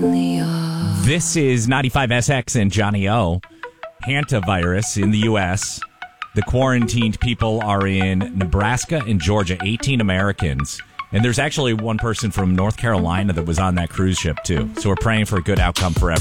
This is 95SX and Johnny O. Hantavirus in the U.S. The quarantined people are in Nebraska and Georgia, 18 Americans. And there's actually one person from North Carolina that was on that cruise ship, too. So we're praying for a good outcome for everyone.